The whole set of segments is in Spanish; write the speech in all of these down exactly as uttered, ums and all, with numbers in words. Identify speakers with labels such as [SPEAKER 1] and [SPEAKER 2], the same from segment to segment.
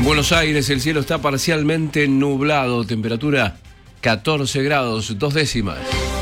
[SPEAKER 1] En Buenos Aires el cielo está parcialmente nublado, temperatura catorce grados, dos décimas.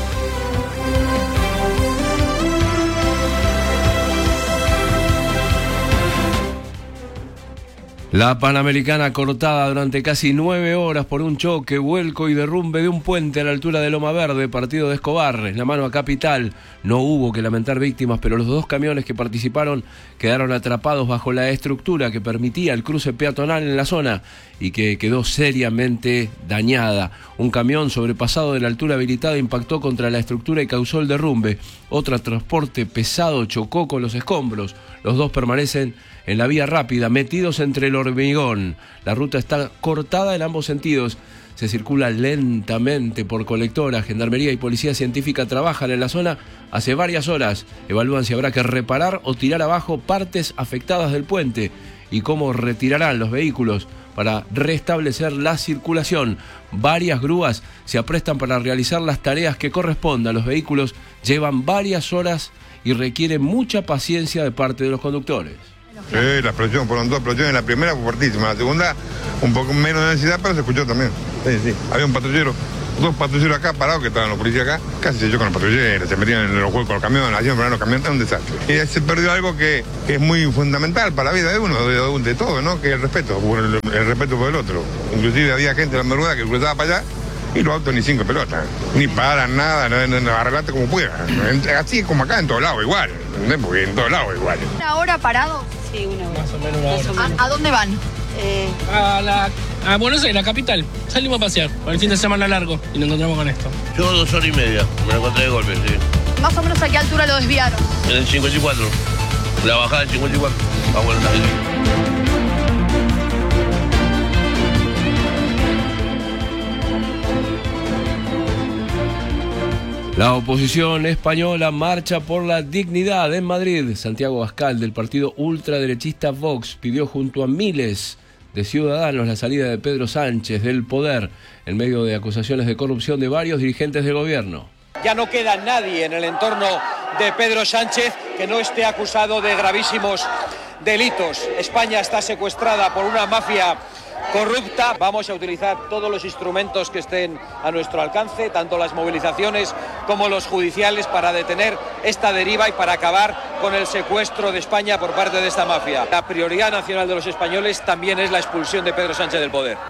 [SPEAKER 1] La Panamericana cortada durante casi nueve horas por un choque, vuelco y derrumbe de un puente a la altura de Loma Verde, partido de Escobar, en la mano a Capital. No hubo que lamentar víctimas, pero los dos camiones que participaron quedaron atrapados bajo la estructura que permitía el cruce peatonal en la zona y que quedó seriamente dañada. Un camión sobrepasado de la altura habilitada impactó contra la estructura y causó el derrumbe. Otro transporte pesado chocó con los escombros. Los dos permanecen en la vía rápida, metidos entre el hormigón. La ruta está cortada en ambos sentidos. Se circula lentamente por colectora. Gendarmería y Policía Científica trabajan en la zona hace varias horas. Evalúan si habrá que reparar o tirar abajo partes afectadas del puente y cómo retirarán los vehículos para restablecer la circulación. Varias grúas se aprestan para realizar las tareas que correspondan. Los vehículos llevan varias horas y requieren mucha paciencia de parte de los conductores.
[SPEAKER 2] Sí, la explosión, fueron dos explosiones, la primera fue fuertísima, la segunda un poco menos de densidad, pero se escuchó también. Sí, sí. Había un patrullero, dos patrulleros acá parados que estaban los policías acá, casi se con los patrulleros, se metían en los juegos con los camiones, hacían frenar los camiones, es un desastre. Y se perdió algo que, que es muy fundamental para la vida de uno, de, de todo, ¿no? Que es el respeto, el, el respeto por el otro. Inclusive había gente en la madrugada que cruzaba para allá y los autos ni cinco pelotas, ni paran nada, no, no, no, arreglate como puedas. Así es como acá en todos lados igual, ¿entendés? Porque en todos lados igual.
[SPEAKER 3] ¿Una hora parado?
[SPEAKER 4] Sí, una hora.
[SPEAKER 5] Más o menos una hora.
[SPEAKER 3] ¿A, ¿A dónde van?
[SPEAKER 4] Eh,
[SPEAKER 5] A, la, a Buenos Aires, la capital. Salimos a pasear por el fin de semana largo y nos encontramos con esto.
[SPEAKER 6] Yo dos horas y media, me lo encontré de golpe, sí.
[SPEAKER 3] ¿Más o menos a qué altura lo desviaron?
[SPEAKER 6] En el cincuenta y cuatro, la bajada del cincuenta y cuatro, a Buenos Aires.
[SPEAKER 1] La oposición española marcha por la dignidad en Madrid. Santiago Abascal, del partido ultraderechista Vox, pidió junto a miles de ciudadanos la salida de Pedro Sánchez del poder en medio de acusaciones de corrupción de varios dirigentes del gobierno.
[SPEAKER 7] Ya no queda nadie en el entorno de Pedro Sánchez que no esté acusado de gravísimos delitos. España está secuestrada por una mafia corrupta. Vamos a utilizar todos los instrumentos que estén a nuestro alcance, tanto las movilizaciones como los judiciales, para detener esta deriva y para acabar con el secuestro de España por parte de esta mafia. La prioridad nacional de los españoles también es la expulsión de Pedro Sánchez del poder.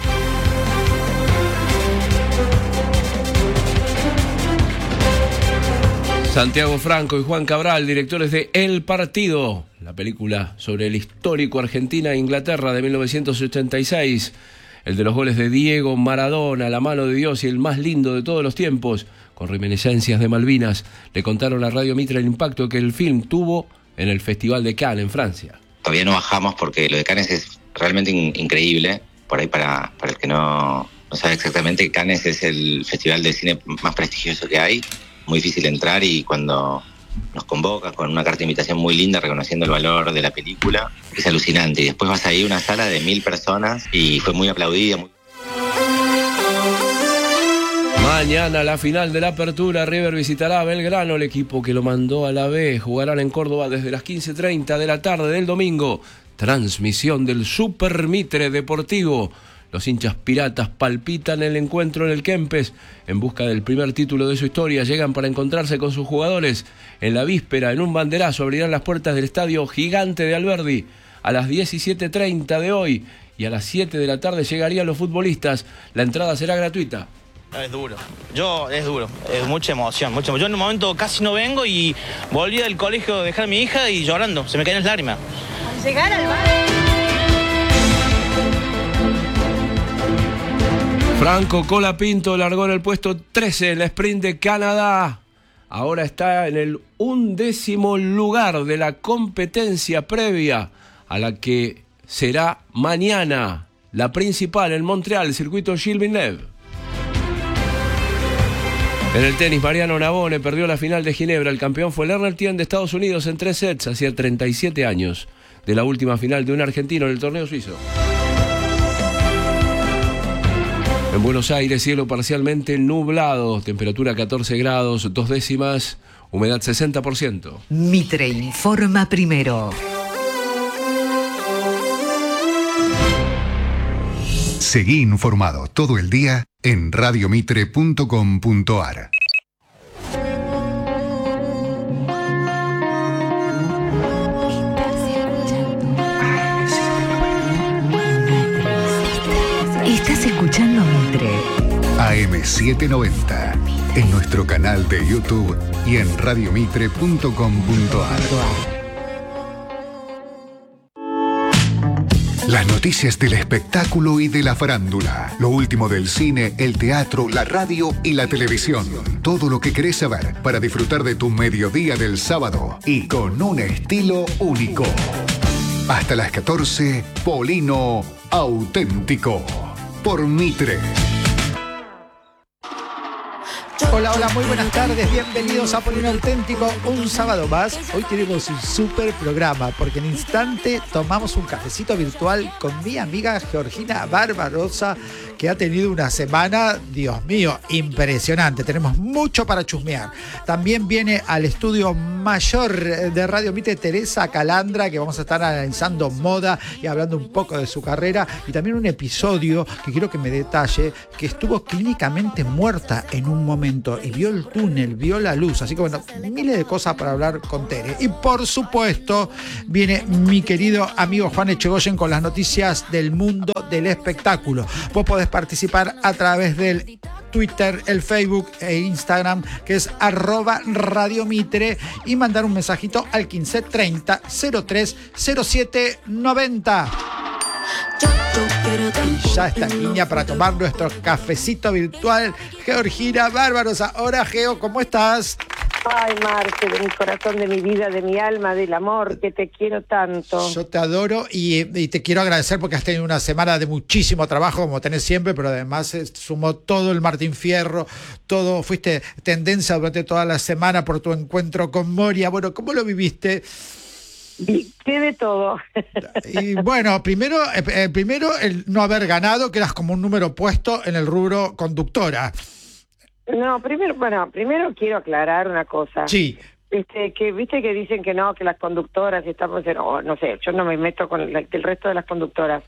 [SPEAKER 1] Santiago Franco y Juan Cabral, directores de El Partido, la película sobre el histórico Argentina e Inglaterra de mil novecientos ochenta y seis, el de los goles de Diego Maradona, la mano de Dios y el más lindo de todos los tiempos, con reminiscencias de Malvinas, le contaron a Radio Mitra el impacto que el film tuvo en el Festival de Cannes, en Francia.
[SPEAKER 8] Todavía no bajamos porque lo de Cannes es realmente in- increíble, por ahí para, para el que no, no sabe exactamente, Cannes es el festival de cine más prestigioso que hay. Muy difícil entrar y cuando nos convocas con una carta de invitación muy linda reconociendo el valor de la película, es alucinante. Y después vas ahí a una sala de mil personas y fue muy aplaudida. Muy...
[SPEAKER 1] Mañana la final de la apertura, River visitará a Belgrano, el equipo que lo mandó a la B. Jugarán en Córdoba desde las quince treinta de la tarde del domingo. Transmisión del Super Mitre Deportivo. Los hinchas piratas palpitan el encuentro en el Kempes. En busca del primer título de su historia, llegan para encontrarse con sus jugadores. En la víspera, en un banderazo, abrirán las puertas del estadio Gigante de Alberdi. A las diecisiete treinta de hoy y a las siete de la tarde llegarían los futbolistas. La entrada será gratuita.
[SPEAKER 9] Es duro, yo es duro, es mucha emoción, mucha emoción. Yo en un momento casi no vengo y volví del colegio a dejar a mi hija y llorando, se me caen las lágrimas.
[SPEAKER 3] Al llegar al bar...
[SPEAKER 1] Franco Colapinto largó en el puesto trece en la sprint de Canadá. Ahora está en el undécimo lugar de la competencia previa a la que será mañana la principal en Montreal, el circuito Gilles Villeneuve. En el tenis, Mariano Navone perdió la final de Ginebra. El campeón fue Lerner Tien de Estados Unidos en tres sets. Hacía treinta y siete años de la última final de un argentino en el torneo suizo. En Buenos Aires, cielo parcialmente nublado, temperatura catorce grados, dos décimas, humedad sesenta por ciento.
[SPEAKER 10] Mitre informa primero.
[SPEAKER 4] Seguí informado todo el día en radio mitre punto com punto ar.
[SPEAKER 10] Estás escuchando Mitre.
[SPEAKER 4] A M setecientos noventa, en nuestro canal de YouTube y en radio mitre punto com punto ar. Las noticias del espectáculo y de la farándula. Lo último del cine, el teatro, la radio y la televisión. Todo lo que querés saber para disfrutar de tu mediodía del sábado y con un estilo único. Hasta las catorce, Polino Auténtico. Por Mitre.
[SPEAKER 11] Hola, hola, muy buenas tardes, bienvenidos a Polino Auténtico, un sábado más. Hoy tenemos un súper programa, porque en instante tomamos un cafecito virtual con mi amiga Georgina Barbarosa, que ha tenido una semana, Dios mío, impresionante. Tenemos mucho para chusmear. También viene al estudio mayor de Radio Mitre Teresa Calandra, que vamos a estar analizando moda y hablando un poco de su carrera, y también un episodio que quiero que me detalle, que estuvo clínicamente muerta en un momento y vio el túnel, vio la luz, así que bueno, miles de cosas para hablar con Tere. Y por supuesto viene mi querido amigo Juan Echegoyen con las noticias del mundo del espectáculo. Vos podés participar a través del Twitter, el Facebook e Instagram, que es arroba Radio Mitre, y mandar un mensajito al quince treinta cero tres cero siete noventa. Y ya está en línea para tomar nuestro cafecito virtual, Georgina Barbarosa. Hola, Geo, ¿cómo estás?
[SPEAKER 12] Ay, Marce, de mi corazón, de mi vida, de mi alma, del amor, que te quiero tanto.
[SPEAKER 11] Yo te adoro y, y te quiero agradecer porque has tenido una semana de muchísimo trabajo, como tenés siempre, pero además eh, sumó todo el Martín Fierro, todo, fuiste tendencia durante toda la semana por tu encuentro con Moria. Bueno, ¿cómo lo viviste?
[SPEAKER 12] ¿Qué de todo?
[SPEAKER 11] Y bueno, primero, eh, primero el no haber ganado, que eras como un número puesto en el rubro conductora.
[SPEAKER 12] No, primero, bueno, primero quiero aclarar una cosa.
[SPEAKER 11] Sí.
[SPEAKER 12] Este, que viste que dicen que no, que las conductoras estamos en, oh, no sé, yo no me meto con la, el resto de las conductoras.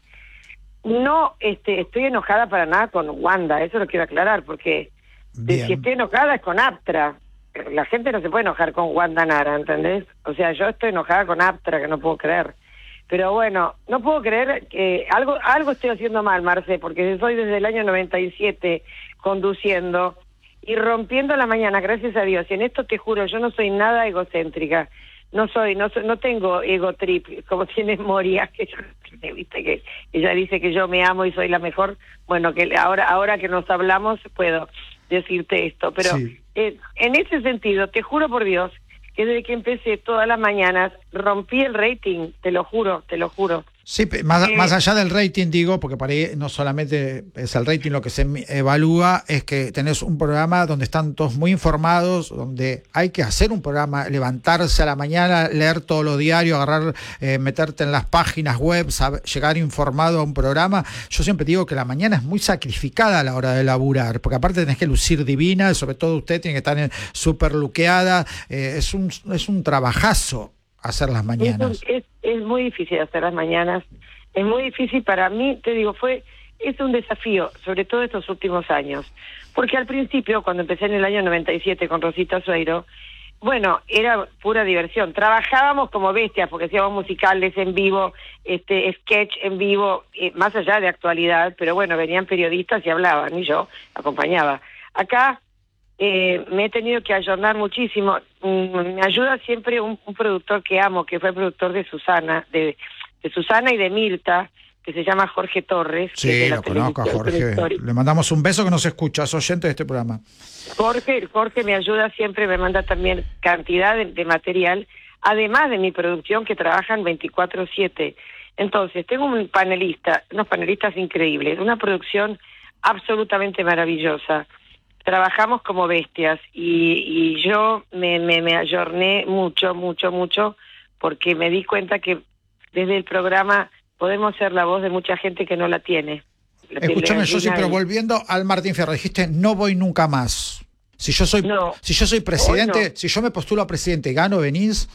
[SPEAKER 12] No, este, estoy enojada para nada con Wanda, eso lo quiero aclarar, porque de, si estoy enojada es con Aptra. La gente no se puede enojar con Wanda Nara, ¿entendés? O sea, yo estoy enojada con Aptra, que no puedo creer. Pero bueno, no puedo creer que algo algo estoy haciendo mal, Marce, porque soy desde el año noventa y siete conduciendo y rompiendo la mañana, gracias a Dios. Y en esto te juro, yo no soy nada egocéntrica. No soy, no soy, no tengo ego trip, como tiene Moria, que yo, viste que ella dice que yo me amo y soy la mejor. Bueno, que ahora ahora que nos hablamos puedo decirte esto, pero sí. eh, en ese sentido, te juro por Dios, que desde que empecé todas las mañanas rompí el rating, te lo juro, te lo juro.
[SPEAKER 11] Sí, más, eh, más allá del rating, digo, porque para ahí no solamente es el rating lo que se evalúa, es que tenés un programa donde están todos muy informados, donde hay que hacer un programa, levantarse a la mañana, leer todos los diarios, agarrar, eh, meterte en las páginas web, saber, llegar informado a un programa. Yo siempre digo que la mañana es muy sacrificada a la hora de laburar, porque aparte tenés que lucir divina, sobre todo usted tiene que estar súper luqueada, eh, es un, es un trabajazo hacer las mañanas.
[SPEAKER 12] Es, es, es muy difícil hacer las mañanas, es muy difícil para mí, te digo, fue es un desafío, sobre todo estos últimos años, porque al principio, cuando empecé en el año noventa y siete con Rosita Sueiro, bueno, era pura diversión, trabajábamos como bestias, porque hacíamos musicales en vivo, este sketch en vivo, eh, más allá de actualidad, pero bueno, venían periodistas y hablaban, y yo acompañaba. Acá Eh, me he tenido que ayornar muchísimo. Mm, me ayuda siempre un, un productor que amo, que fue el productor de Susana, de, de Susana y de Mirta, que se llama Jorge Torres.
[SPEAKER 11] Sí, lo conozco a Jorge. Le mandamos un beso, que nos escucha, es oyente de este programa.
[SPEAKER 12] Jorge, Jorge me ayuda siempre, me manda también cantidad de, de material, además de mi producción, que trabajan veinticuatro siete. Entonces, tengo un panelista, unos panelistas increíbles, una producción absolutamente maravillosa. Trabajamos como bestias y, y yo me, me, me ayorné mucho, mucho, mucho, porque me di cuenta que desde el programa podemos ser la voz de mucha gente que no la tiene.
[SPEAKER 11] Escúchame, yo sí, pero volviendo al Martín Fierro, dijiste, no voy nunca más. Si yo soy, no, si yo soy presidente, no. Si yo me postulo a presidente y gano, ¿venís?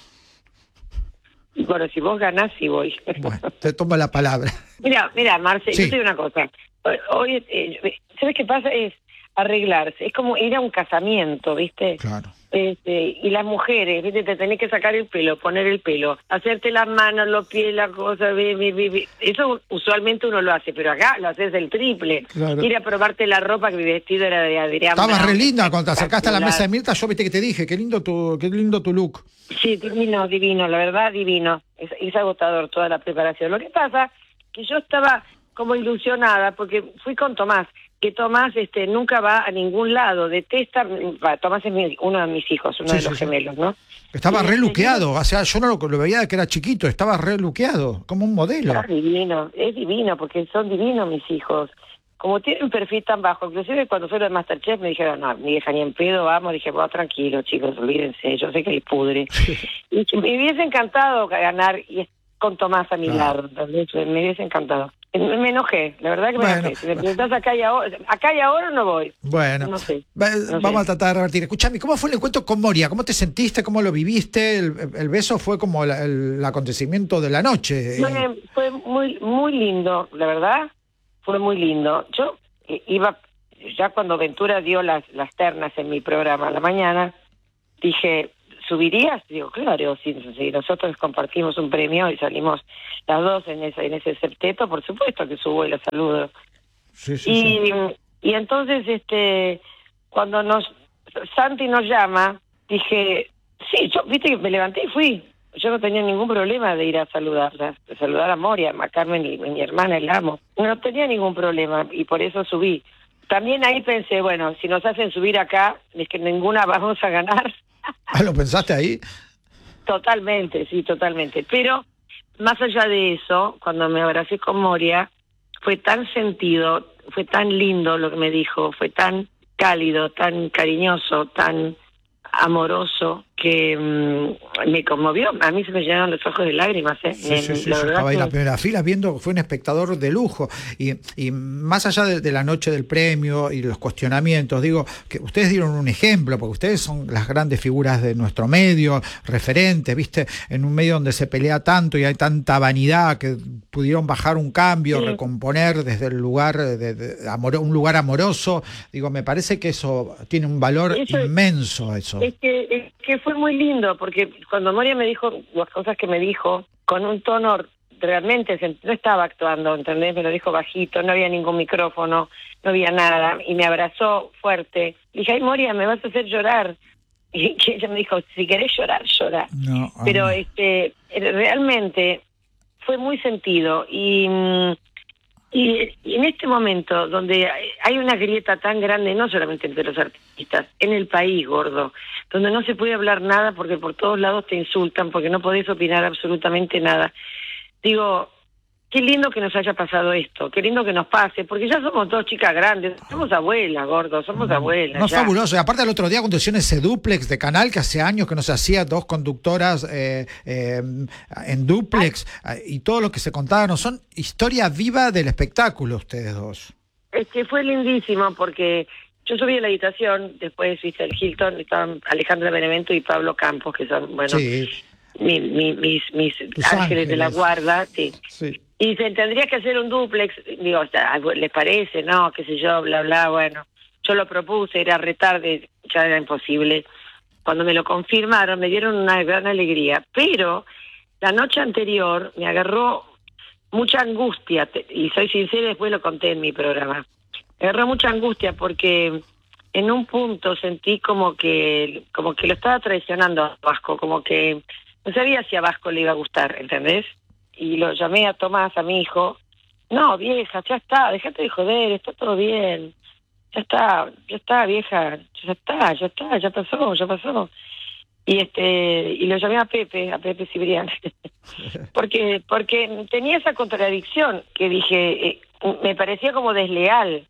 [SPEAKER 12] Bueno, si vos ganás, sí voy.
[SPEAKER 11] Bueno, te tomo la palabra.
[SPEAKER 12] Mira, mira, Marce, sí. Yo te digo una cosa. Hoy, eh, ¿sabes qué pasa? Es arreglarse. Es como ir a un casamiento, ¿viste?
[SPEAKER 11] Claro.
[SPEAKER 12] Este, y las mujeres, ¿viste? Te tenés que sacar el pelo, poner el pelo, hacerte las manos, los pies, la cosa, bi, bi, bi, bi. Eso usualmente uno lo hace, pero acá lo haces el triple.
[SPEAKER 11] Claro.
[SPEAKER 12] Ir a probarte la ropa, que mi vestido era de Adrián.
[SPEAKER 11] Estabas re
[SPEAKER 12] Brown,
[SPEAKER 11] linda cuando te acercaste a la mesa de Mirta, yo viste que te dije, qué lindo tu, qué lindo tu look.
[SPEAKER 12] Sí, divino, divino, la verdad, divino. Es, es agotador toda la preparación. Lo que pasa que yo estaba como ilusionada, porque fui con Tomás, que Tomás este nunca va a ningún lado, detesta, va, Tomás es mi, uno de mis hijos, uno
[SPEAKER 11] Sí,
[SPEAKER 12] de
[SPEAKER 11] sí,
[SPEAKER 12] los
[SPEAKER 11] sí.
[SPEAKER 12] gemelos, ¿no?
[SPEAKER 11] Estaba
[SPEAKER 12] Y
[SPEAKER 11] re
[SPEAKER 12] este,
[SPEAKER 11] luqueado, o sea, yo no lo, lo veía que era chiquito, estaba re luqueado, como un modelo.
[SPEAKER 12] Es divino, es divino, porque son divinos mis hijos. Como tienen un perfil tan bajo, inclusive cuando fue lo de Masterchef me dijeron, no, ni vieja ni en pedo, vamos, dije, bueno, tranquilo, chicos, olvídense, yo sé que les pudre. Y que me hubiese encantado ganar y con Tomás a mi
[SPEAKER 11] Claro.
[SPEAKER 12] lado, entonces me hubiese encantado. Me, me enojé, la verdad que me
[SPEAKER 11] Bueno.
[SPEAKER 12] enojé. Si me preguntás acá y ahora, acá y ahora no voy.
[SPEAKER 11] Bueno,
[SPEAKER 12] No sé.
[SPEAKER 11] Va-
[SPEAKER 12] no
[SPEAKER 11] vamos
[SPEAKER 12] sé.
[SPEAKER 11] a tratar de revertir. Escuchame, ¿cómo fue el encuentro con Moria? ¿Cómo te sentiste? ¿Cómo lo viviste? El, el beso fue como la- el, el acontecimiento de la noche.
[SPEAKER 12] Fue, fue muy muy lindo, la verdad, fue muy lindo. Yo eh, iba, ya cuando Ventura dio las, las ternas en mi programa a la mañana, dije, ¿subirías? Digo, claro, si, si nosotros compartimos un premio y salimos las dos en ese, en ese septeto, por supuesto que subo y los saludo.
[SPEAKER 11] Sí, sí,
[SPEAKER 12] y,
[SPEAKER 11] sí.
[SPEAKER 12] y entonces, este, cuando nos Santi nos llama, dije, sí, yo, viste que me levanté y fui. Yo no tenía ningún problema de ir a saludarla, de saludar a Moria, a Carmen, mi, mi hermana, el amo. No tenía ningún problema y por eso subí. También ahí pensé, bueno, si nos hacen subir acá, es que ninguna vamos a ganar.
[SPEAKER 11] Ah, ¿lo pensaste ahí?
[SPEAKER 12] Totalmente, sí, totalmente. Pero más allá de eso, cuando me abracé con Moria, fue tan sentido, fue tan lindo lo que me dijo, fue tan cálido, tan cariñoso, tan amoroso, que mmm, me conmovió. A mí se me llenaron los ojos de lágrimas, ¿eh?
[SPEAKER 11] Sí,
[SPEAKER 12] Me-
[SPEAKER 11] sí, sí,
[SPEAKER 12] la
[SPEAKER 11] yo
[SPEAKER 12] verdad
[SPEAKER 11] estaba ahí en
[SPEAKER 12] que-
[SPEAKER 11] la primera fila viendo, fue un espectador de lujo. Y, y más allá de, de la noche del premio y los cuestionamientos, digo, que ustedes dieron un ejemplo, porque ustedes son las grandes figuras de nuestro medio, referentes, ¿viste? En un medio donde se pelea tanto y hay tanta vanidad que pudieron bajar un cambio,
[SPEAKER 12] Sí.
[SPEAKER 11] recomponer desde el lugar, de, de amor- un lugar amoroso. Digo, me parece que eso tiene un valor
[SPEAKER 12] Eso-
[SPEAKER 11] inmenso, eso.
[SPEAKER 12] Es que, es que fue muy lindo, porque cuando Moria me dijo las cosas que me dijo, con un tono realmente, se- no estaba actuando, ¿entendés? Me lo dijo bajito, no había ningún micrófono, no había nada, y me abrazó fuerte. Dije, ay, Moria, me vas a hacer llorar. Y que ella me dijo, si querés llorar, llora.
[SPEAKER 11] No, ah,
[SPEAKER 12] Pero
[SPEAKER 11] no.
[SPEAKER 12] este realmente fue muy sentido, y... mm, Y, y en este momento, donde hay- hay una grieta tan grande, no solamente entre los artistas, en el país, gordo, donde no se puede hablar nada porque por todos lados te insultan, porque no podés opinar absolutamente nada. Digo, qué lindo que nos haya pasado esto, qué lindo que nos pase, porque ya somos dos chicas grandes, somos abuelas, gordo, somos abuelas.
[SPEAKER 11] No, es
[SPEAKER 12] ya.
[SPEAKER 11] fabuloso. Y aparte el otro día cuando hicieron ese duplex de canal, que hace años que no se hacía, dos conductoras eh, eh, en duplex, eh, y todo lo que se contaban, son historia viva del espectáculo ustedes dos.
[SPEAKER 12] Es que fue lindísimo porque yo subí a la habitación, después viste el Hilton, estaban Alejandra Benevento y Pablo Campos, que son, bueno,
[SPEAKER 11] Sí,
[SPEAKER 12] mi- mi- mis, mis
[SPEAKER 11] Tus
[SPEAKER 12] ángeles de la
[SPEAKER 11] ángeles.
[SPEAKER 12] guarda, sí.
[SPEAKER 11] sí.
[SPEAKER 12] Y se tendría que hacer un dúplex, digo, o sea, ¿les parece? No, qué sé yo, bla, bla, bueno. Yo lo propuse, era retarde, ya era imposible. Cuando me lo confirmaron, me dieron una gran alegría. Pero la noche anterior me agarró mucha angustia, te- y soy sincera, después lo conté en mi programa. Me agarró mucha angustia porque en un punto sentí como que, como que lo estaba traicionando a Vasco, como que no sabía si a Vasco le iba a gustar, ¿entendés? Y lo llamé a Tomás, a mi hijo. No, vieja, ya está, déjate de joder, está todo bien. Ya está, ya está, vieja, ya está, ya está, ya pasó, ya pasó. Y este y lo llamé a Pepe, a Pepe Cibrián, porque porque tenía esa contradicción que dije, eh, me parecía como desleal.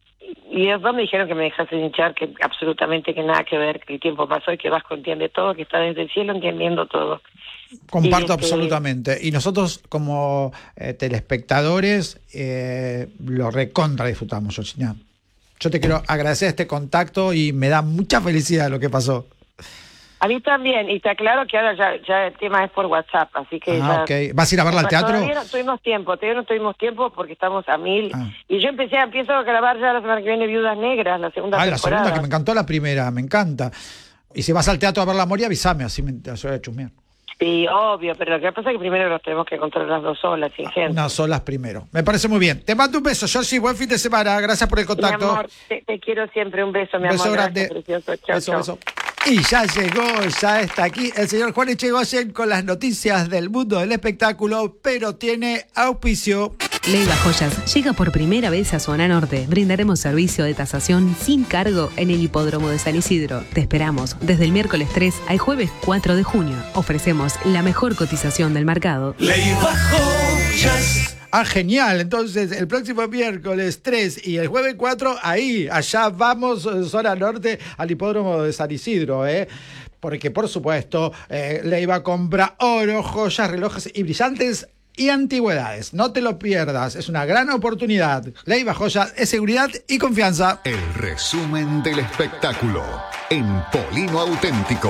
[SPEAKER 12] Y después me dijeron que me dejase de hinchar, que absolutamente que nada que ver, que el tiempo pasó y que Vasco entiende todo, que está desde el cielo entendiendo todo.
[SPEAKER 11] Comparto
[SPEAKER 12] Y este-
[SPEAKER 11] absolutamente. Y nosotros como eh, telespectadores eh, lo recontra disfrutamos, Georgina. Yo te quiero agradecer este contacto y me da mucha felicidad lo que pasó.
[SPEAKER 12] A mí también, y está claro que ahora ya, ya el tema es por WhatsApp, así que
[SPEAKER 11] Ah,
[SPEAKER 12] ya...
[SPEAKER 11] ok. ¿Vas a ir a verla al teatro?
[SPEAKER 12] Todavía no tuvimos tiempo, todavía no tuvimos tiempo porque estamos a mil.
[SPEAKER 11] Ah.
[SPEAKER 12] Y yo empecé, empiezo a grabar ya la semana que viene Viudas Negras, la segunda
[SPEAKER 11] Ah, la
[SPEAKER 12] temporada.
[SPEAKER 11] segunda, que me encantó la primera, me encanta. Y si vas al teatro a ver la Moria, avísame, así me te voy a chusmear.
[SPEAKER 12] Sí, obvio, pero lo que pasa es que primero los tenemos que encontrar las dos solas, sin gente.
[SPEAKER 11] Unas solas primero. Me parece muy bien. Te mando un beso, Georgie, buen fin de semana. Gracias por el contacto.
[SPEAKER 12] Mi amor, te, te quiero siempre, un beso, mi
[SPEAKER 11] Un beso
[SPEAKER 12] amor.
[SPEAKER 11] grande.
[SPEAKER 12] Gracias, precioso. Chau,
[SPEAKER 11] Beso,
[SPEAKER 12] chau.
[SPEAKER 11] beso. Y ya llegó, ya está aquí el señor Juan Echegoyen con las noticias del mundo del espectáculo, pero tiene auspicio.
[SPEAKER 10] Leiva Joyas llega por primera vez a Zona Norte. Brindaremos servicio de tasación sin cargo en el hipódromo de San Isidro. Te esperamos desde el miércoles tres al jueves cuatro de junio. Ofrecemos la mejor cotización del mercado.
[SPEAKER 11] Leiva Joyas. Ah, genial. Entonces, el próximo miércoles tres y el jueves cuatro, ahí, allá vamos, Zona Norte, al hipódromo de San Isidro, ¿eh? Porque, por supuesto, eh, Leiva compra oro, joyas, relojes y brillantes y antigüedades. No te lo pierdas, es una gran oportunidad. Leiva Joyas es seguridad y confianza.
[SPEAKER 4] El resumen del espectáculo en Polino Auténtico.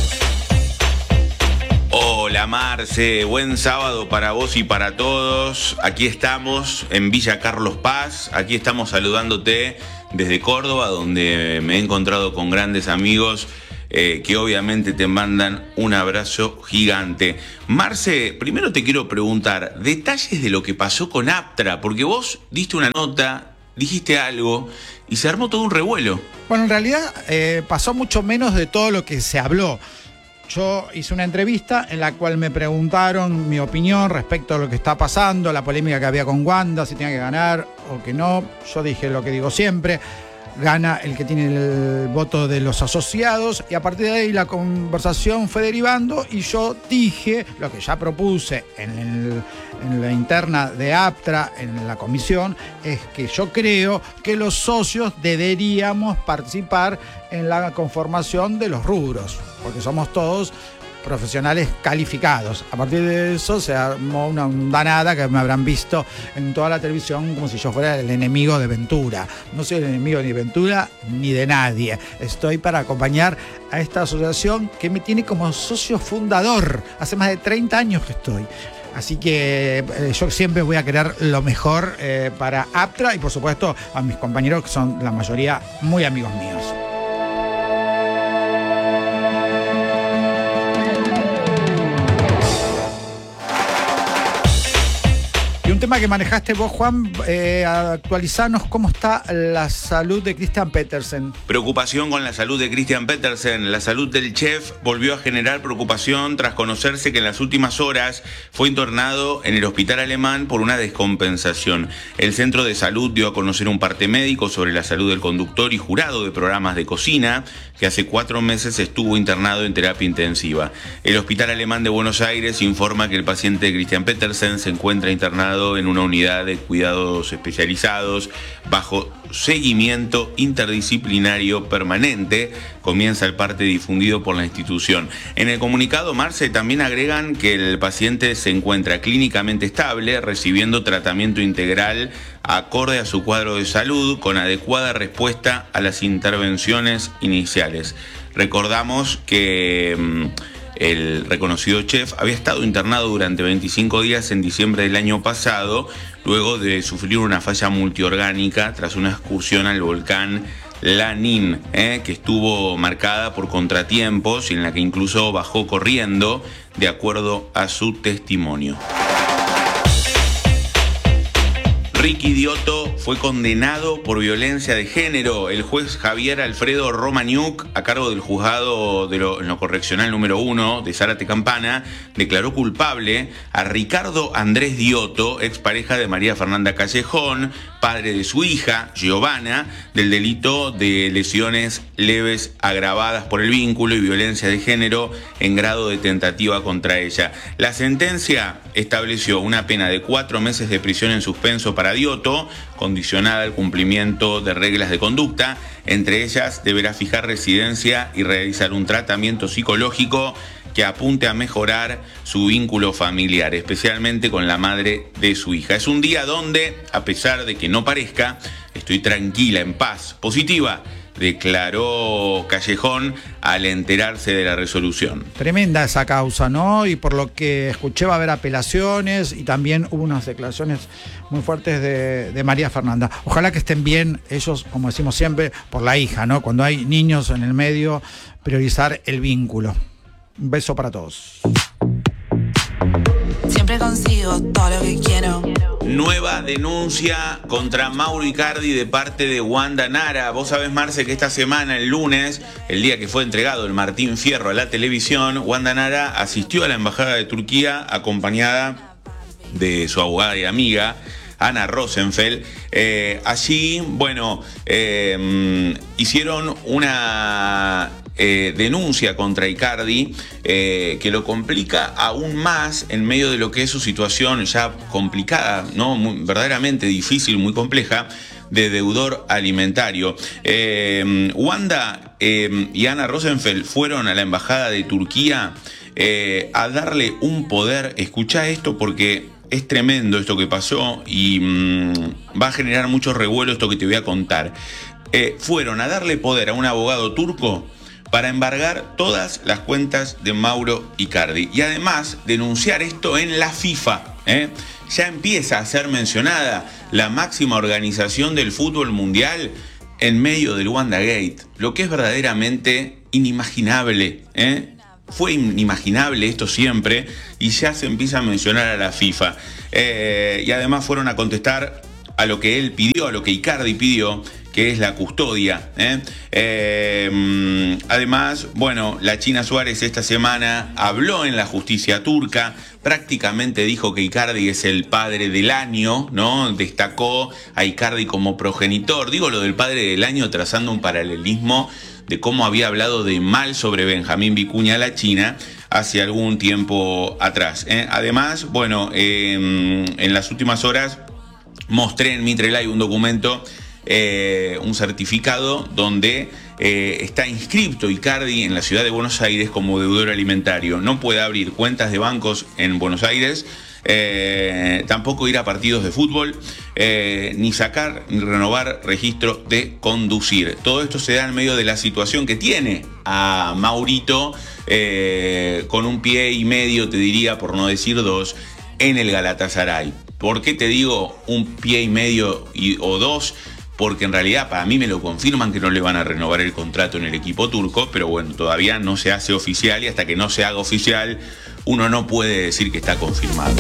[SPEAKER 13] Hola Marce, buen sábado para vos y para todos. Aquí estamos en Villa Carlos Paz, aquí estamos saludándote desde Córdoba, donde me he encontrado con grandes amigos eh, que obviamente te mandan un abrazo gigante. Marce, primero te quiero preguntar detalles de lo que pasó con Aptra, porque vos diste una nota, dijiste algo y se armó todo un revuelo.
[SPEAKER 11] Bueno, en realidad eh, pasó mucho menos de todo lo que se habló. Yo hice una entrevista en la cual me preguntaron mi opinión respecto a lo que está pasando, la polémica que había con Wanda, si tenía que ganar o que no. Yo dije lo que digo siempre, gana el que tiene el voto de los asociados, y a partir de ahí la conversación fue derivando y yo dije lo que ya propuse en, el, en la interna de Aptra, en la comisión, es que yo creo que los socios deberíamos participar en la conformación de los rubros, porque somos todos profesionales calificados. A partir de eso se armó una danada que me habrán visto en toda la televisión como si yo fuera el enemigo de Ventura. No soy el enemigo ni de Ventura ni de nadie. Estoy para acompañar a esta asociación que me tiene como socio fundador. Hace más de treinta años que estoy. Así que eh, yo siempre voy a querer lo mejor eh, para Aptra y por supuesto a mis compañeros que son la mayoría muy amigos míos. Un tema que manejaste vos, Juan, eh, actualizanos cómo está la salud de Christian Petersen.
[SPEAKER 13] Preocupación con la salud de Christian Petersen. La salud del chef volvió a generar preocupación tras conocerse que en las últimas horas fue internado en el hospital alemán por una descompensación. El centro de salud dio a conocer un parte médico sobre la salud del conductor y jurado de programas de cocina que hace cuatro meses estuvo internado en terapia intensiva. El hospital alemán de Buenos Aires informa que el paciente Christian Petersen se encuentra internado en una unidad de cuidados especializados bajo seguimiento interdisciplinario permanente. Comienza el parte difundido por la institución. En el comunicado, Marce, también agregan que el paciente se encuentra clínicamente estable, recibiendo tratamiento integral acorde a su cuadro de salud, con adecuada respuesta a las intervenciones iniciales. Recordamos que mmm, el reconocido chef había estado internado durante veinticinco días en diciembre del año pasado, luego de sufrir una falla multiorgánica tras una excursión al volcán Lanín, eh, que estuvo marcada por contratiempos y en la que incluso bajó corriendo, de acuerdo a su testimonio. Ricky Diotto fue condenado por violencia de género. El juez Javier Alfredo Romaniuk, a cargo del juzgado de lo, en lo correccional número uno de Zárate Campana, declaró culpable a Ricardo Andrés Diotto, expareja de María Fernanda Callejón, padre de su hija, Giovanna, del delito de lesiones leves agravadas por el vínculo y violencia de género en grado de tentativa contra ella. La sentencia estableció una pena de cuatro meses de prisión en suspenso para Diotto, condicionada al cumplimiento de reglas de conducta. Entre ellas, deberá fijar residencia y realizar un tratamiento psicológico que apunte a mejorar su vínculo familiar, especialmente con la madre de su hija. Es un día donde, a pesar de que no parezca, estoy tranquila, en paz, positiva, declaró Callejón al enterarse de la resolución.
[SPEAKER 11] Tremenda esa causa, ¿no? Y por lo que escuché va a haber apelaciones y también hubo unas declaraciones muy fuertes de, de María Fernanda. Ojalá que estén bien ellos, como decimos siempre, por la hija, ¿no? Cuando hay niños en el medio, priorizar el vínculo. Un beso para todos.
[SPEAKER 14] Siempre consigo todo lo que quiero.
[SPEAKER 13] Nueva denuncia contra Mauro Icardi de parte de Wanda Nara. Vos sabés, Marce, que esta semana, el lunes, el día que fue entregado el Martín Fierro a la televisión, Wanda Nara asistió a la Embajada de Turquía acompañada de su abogada y amiga, Ana Rosenfeld. Eh, allí, bueno, eh, hicieron una eh, denuncia contra Icardi eh, que lo complica aún más en medio de lo que es su situación ya complicada, ¿no? Muy, verdaderamente difícil, muy compleja, de deudor alimentario. Eh, Wanda eh, y Ana Rosenfeld fueron a la Embajada de Turquía eh, a darle un poder. Escuchá esto porque es tremendo esto que pasó y mmm, va a generar mucho revuelo esto que te voy a contar. Eh, fueron a darle poder a un abogado turco para embargar todas las cuentas de Mauro Icardi y además denunciar esto en la FIFA. ¿eh? Ya empieza a ser mencionada la máxima organización del fútbol mundial en medio del WandaGate, lo que es verdaderamente inimaginable. ¿eh? Fue inimaginable esto siempre y ya se empieza a mencionar a la FIFA. Eh, y además fueron a contestar a lo que él pidió, a lo que Icardi pidió, que es la custodia. ¿eh? Eh, además, bueno, la China Suárez esta semana habló en la justicia turca, prácticamente dijo que Icardi es el padre del año, ¿no? Destacó a Icardi como progenitor. Digo lo del padre del año trazando un paralelismo de cómo había hablado de mal sobre Benjamín Vicuña la China hace algún tiempo atrás. ¿eh? Además, bueno, eh, en las últimas horas mostré en Mitre Live un documento, eh, un certificado donde eh, está inscripto Icardi en la ciudad de Buenos Aires como deudor alimentario. No puede abrir cuentas de bancos en Buenos Aires, Eh, tampoco ir a partidos de fútbol, eh, ni sacar ni renovar registro de conducir. Todo esto se da en medio de la situación que tiene a Maurito eh, con un pie y medio, te diría, por no decir dos, en el Galatasaray. ¿Por qué te digo un pie y medio y, o dos? Porque en realidad para mí me lo confirman que no le van a renovar el contrato en el equipo turco, pero bueno, todavía no se hace oficial y hasta que no se haga oficial uno no puede decir que está confirmado.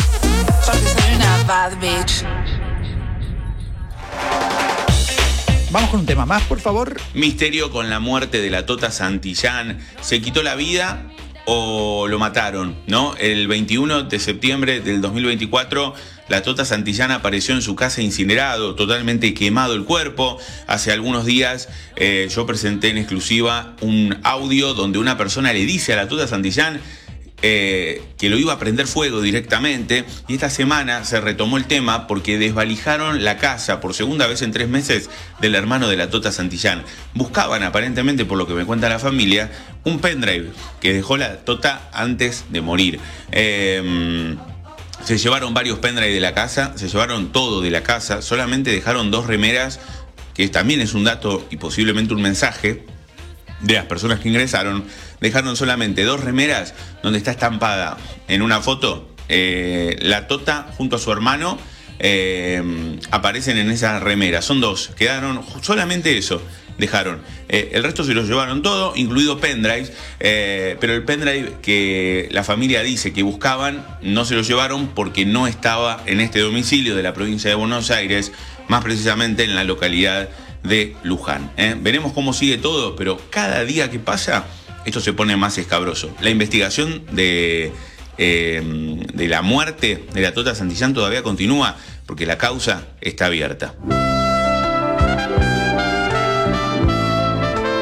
[SPEAKER 11] Vamos con un tema más, por favor.
[SPEAKER 13] Misterio con la muerte de la Tota Santillán. ¿Se quitó la vida o lo mataron? ¿No? El veintiuno de septiembre del dos mil veinticuatro, la Tota Santillán apareció en su casa incinerado, totalmente quemado el cuerpo. Hace algunos días eh, yo presenté en exclusiva un audio donde una persona le dice a la Tota Santillán Eh, que lo iba a prender fuego directamente, y esta semana se retomó el tema porque desvalijaron la casa por segunda vez en tres meses del hermano de la Tota Santillán. Buscaban aparentemente, por lo que me cuenta la familia, un pendrive que dejó la Tota antes de morir. Eh, se llevaron varios pendrive de la casa, se llevaron todo de la casa, solamente dejaron dos remeras, que también es un dato y posiblemente un mensaje de las personas que ingresaron. Dejaron solamente dos remeras donde está estampada en una foto eh, la Tota junto a su hermano, eh, aparecen en esas remeras. Son dos, quedaron solamente eso, dejaron. Eh, el resto se lo llevaron todo, incluido pendrives, eh, pero el pendrive que la familia dice que buscaban no se lo llevaron porque no estaba en este domicilio de la provincia de Buenos Aires, más precisamente en la localidad de Luján. ¿eh? Veremos cómo sigue todo, pero cada día que pasa esto se pone más escabroso. La investigación de, eh, de la muerte de la Tota Santillán todavía continúa porque la causa está abierta.
[SPEAKER 11] ¿Y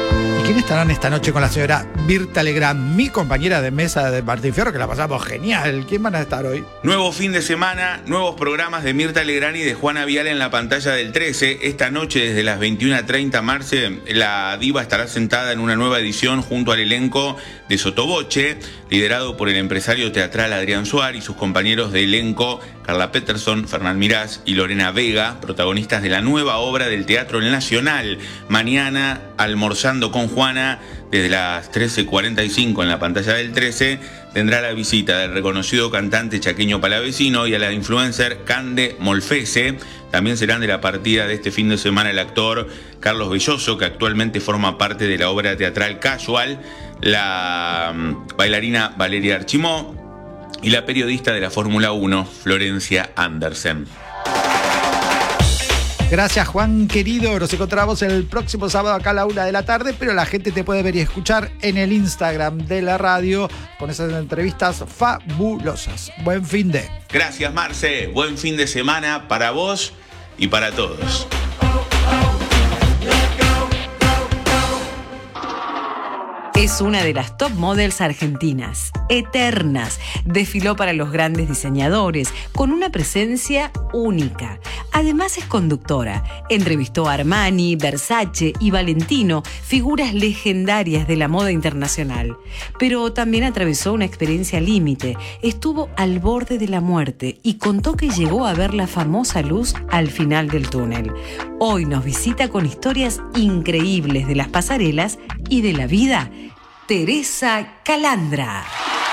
[SPEAKER 11] ¿Quién estarán esta noche con la señora Mirta Legrand, mi compañera de mesa de Martín Fierro, que la pasamos genial? ¿Quién van a estar hoy?
[SPEAKER 13] Nuevo fin de semana, nuevos programas de Mirta Legrand y de Juana Viale en la pantalla del trece. Esta noche, desde las veintiuna treinta, Marce, la diva estará sentada en una nueva edición junto al elenco de Sotoboche, liderado por el empresario teatral Adrián Suárez y sus compañeros de elenco Carla Peterson, Fernán Mirás y Lorena Vega, protagonistas de la nueva obra del Teatro Nacional. Mañana, almorzando con Juana, desde las trece cuarenta y cinco en la pantalla del trece, tendrá la visita del reconocido cantante chaqueño palavecino y a la influencer Cande Molfese. También serán de la partida de este fin de semana el actor Carlos Belloso, que actualmente forma parte de la obra teatral Casual, la bailarina Valeria Archimó y la periodista de la Fórmula uno, Florencia Andersen.
[SPEAKER 11] Gracias, Juan querido. Nos encontramos el próximo sábado acá a la una de la tarde, pero la gente te puede ver y escuchar en el Instagram de la radio con esas entrevistas fabulosas. Buen fin de.
[SPEAKER 13] Gracias, Marce. Buen fin de semana para vos y para todos.
[SPEAKER 10] Es una de las top models argentinas, eternas. Desfiló para los grandes diseñadores, con una presencia única. Además es conductora. Entrevistó a Armani, Versace y Valentino, figuras legendarias de la moda internacional. Pero también atravesó una experiencia límite. Estuvo al borde de la muerte y contó que llegó a ver la famosa luz al final del túnel. Hoy nos visita con historias increíbles de las pasarelas y de la vida, Teresa Calandra.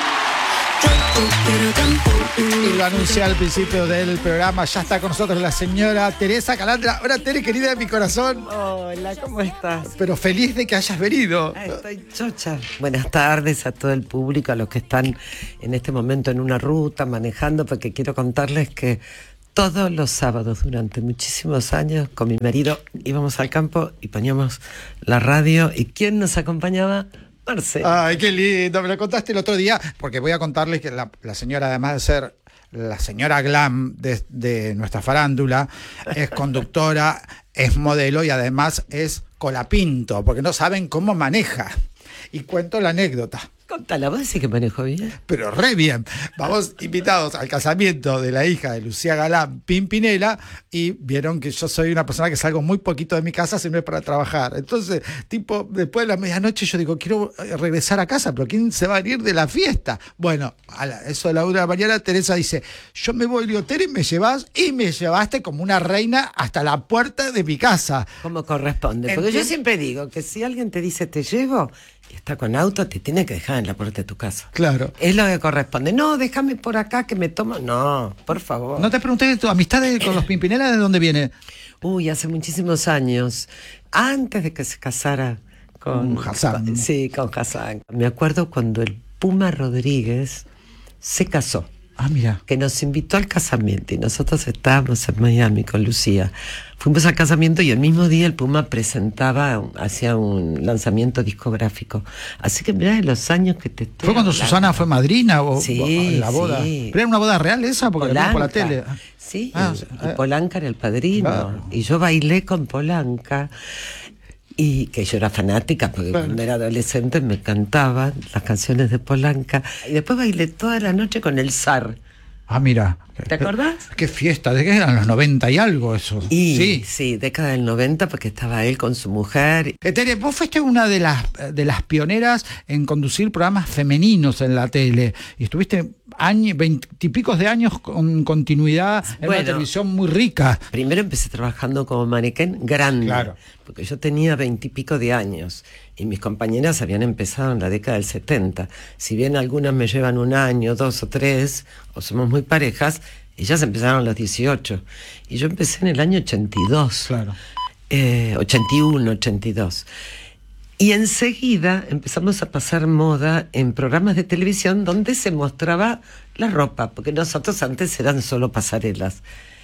[SPEAKER 11] Y lo anuncié al principio del programa, ya está con nosotros la señora Teresa Calandra. Hola, Tere, querida de mi corazón.
[SPEAKER 15] Hola, ¿cómo estás?
[SPEAKER 11] Pero feliz de que hayas venido.
[SPEAKER 15] Ah, estoy chocha. Buenas tardes a todo el público, a los que están en este momento en una ruta, manejando, porque quiero contarles que todos los sábados durante muchísimos años con mi marido íbamos al campo y poníamos la radio. ¿Y quién nos acompañaba? Marce.
[SPEAKER 11] Ay, qué lindo, me lo contaste el otro día, porque voy a contarles que la, la señora, además de ser la señora glam de, de nuestra farándula, es conductora, es modelo y además es colapinto, porque no saben cómo maneja. Y cuento la anécdota.
[SPEAKER 15] Contala, vos decís que manejo bien.
[SPEAKER 11] Pero re bien. Vamos invitados al casamiento de la hija de Lucía Galán, Pimpinela, y vieron que yo soy una persona que salgo muy poquito de mi casa siempre para trabajar. Entonces, tipo, después de la medianoche yo digo, quiero regresar a casa, pero ¿quién se va a venir de la fiesta? Bueno, a la, eso de la una de la mañana, Teresa dice, yo me voy, digo, Tere, me llevas, y me llevaste como una reina hasta la puerta de mi casa.
[SPEAKER 15] Como corresponde. Porque yo siempre digo que si alguien te dice te llevo y está con auto, te tiene que dejar en la puerta de tu casa.
[SPEAKER 11] Claro.
[SPEAKER 15] Es lo que corresponde. No, déjame por acá que me tomo. No, por favor.
[SPEAKER 11] No te pregunté, ¿tu amistad de, con los Pimpinela de dónde viene?
[SPEAKER 15] Uy, hace muchísimos años. Antes de que se casara con
[SPEAKER 11] Hassan.
[SPEAKER 15] Con, sí, con Hassan. Me acuerdo cuando el Puma Rodríguez se casó.
[SPEAKER 11] Ah, mira.
[SPEAKER 15] Que nos invitó al casamiento y nosotros estábamos en Miami con Lucía. Fuimos al casamiento y el mismo día el Puma presentaba, hacía un lanzamiento discográfico. Así que mirá de los años que te estoy
[SPEAKER 11] ¿Fue cuando
[SPEAKER 15] hablando.
[SPEAKER 11] Susana fue madrina o
[SPEAKER 15] sí,
[SPEAKER 11] o la boda?
[SPEAKER 15] Sí.
[SPEAKER 11] ¿Pero era una boda real esa? Porque la vimos por la tele.
[SPEAKER 15] Sí,
[SPEAKER 11] ah,
[SPEAKER 15] y, y Polanca era el padrino. Claro. Y yo bailé con Polanca. Y que yo era fanática, porque claro, cuando era adolescente me cantaban las canciones de Polanca. Y después bailé toda la noche con el zar.
[SPEAKER 11] Ah, mira.
[SPEAKER 15] ¿Te acordás?
[SPEAKER 11] Qué fiesta, ¿de qué eran los noventa y algo eso?
[SPEAKER 15] Y,
[SPEAKER 11] sí,
[SPEAKER 15] sí, década del noventa, porque estaba él con su mujer.
[SPEAKER 11] Eh, Tere, vos fuiste una de las, de las pioneras en conducir programas femeninos en la tele. Y estuviste años, veintipicos de años con continuidad en bueno, una televisión muy rica.
[SPEAKER 15] Primero empecé trabajando como manequén grande.
[SPEAKER 11] Claro.
[SPEAKER 15] Porque yo tenía veintipico de años y mis compañeras habían empezado en la década del setenta. Si bien algunas me llevan un año, dos o tres, o somos muy parejas, ellas empezaron a los dieciocho. Y yo empecé en el año ochenta y dos.
[SPEAKER 11] Claro.
[SPEAKER 15] Eh, ochenta y uno, ochenta y dos. Y enseguida empezamos a pasar moda en programas de televisión donde se mostraba la ropa, porque nosotros antes eran solo pasarelas.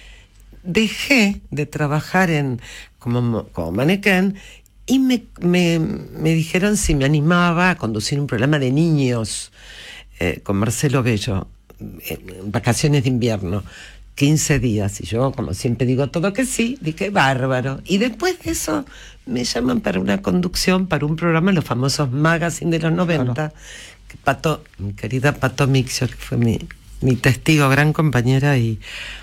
[SPEAKER 15] Dejé de trabajar en como, como manequén y me, me, me dijeron si me animaba a conducir un programa de niños eh, con Marcelo Bello, en vacaciones de invierno. quince días. Y yo, como siempre digo todo que sí, dije bárbaro. Y después de eso me llaman para una conducción, para un programa, los famosos magazine de los noventa. Claro. Que Pato, mi querida Pato Mixio, que fue mi, mi testigo, gran compañera y,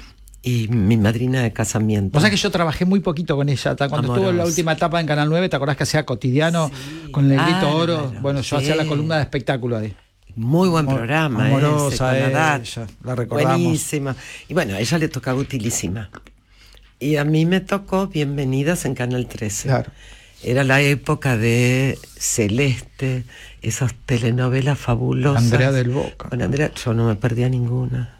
[SPEAKER 15] y mi madrina de casamiento.
[SPEAKER 11] O sea que yo trabajé muy poquito con ella, hasta cuando Amorosa. Estuvo en la última etapa en Canal nueve, ¿te acordás que hacía Cotidiano sí. con el Grito ah, Oro? Claro, bueno, yo sí. hacía la columna de espectáculo ahí.
[SPEAKER 15] Muy buen programa.
[SPEAKER 11] Amorosa,
[SPEAKER 15] ese, con la
[SPEAKER 11] ella, la recordamos.
[SPEAKER 15] Buenísima. Y bueno, a ella le tocaba Utilísima. Y a mí me tocó Bienvenidas en Canal trece.
[SPEAKER 11] Claro.
[SPEAKER 15] Era la época de Celeste, esas telenovelas fabulosas.
[SPEAKER 11] Andrea del Boca.
[SPEAKER 15] Con Andrea, yo no me perdía ninguna.